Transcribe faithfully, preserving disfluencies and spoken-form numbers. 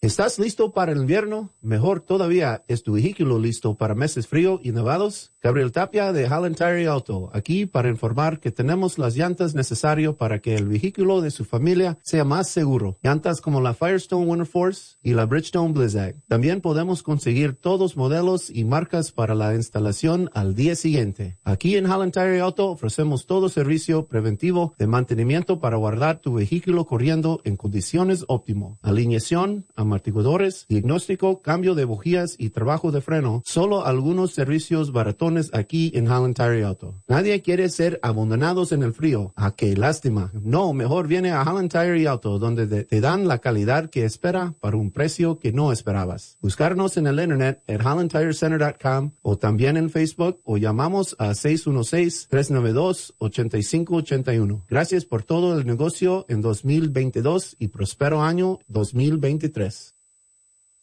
¿Estás listo para el invierno? Mejor todavía, ¿es tu vehículo listo para meses frío y nevados? Gabriel Tapia de Highland Tire y Auto, aquí para informar que tenemos las llantas necesarias para que el vehículo de su familia sea más seguro. Llantas como la Firestone Winter Force y la Bridgestone Blizzak. También podemos conseguir todos modelos y marcas para la instalación al día siguiente. Aquí en Highland Tire y Auto ofrecemos todo servicio preventivo de mantenimiento para guardar tu vehículo corriendo en condiciones óptimas. Alineación, amortiguadores, diagnóstico, cambio de bujías y trabajo de freno. Solo algunos servicios baratones aquí en Highland Tire y Auto. Nadie quiere ser abandonados en el frío. ¡Ah, qué lástima! No, mejor viene a Highland Tire y Auto, donde te, te dan la calidad que espera para un precio que no esperabas. Buscarnos en el internet en highland tire center punto com o también en Facebook o llamamos a seis uno seis, tres nueve dos, ocho cinco ocho uno. Gracias por todo el negocio en dos mil veintidós y próspero año dos mil veintitrés.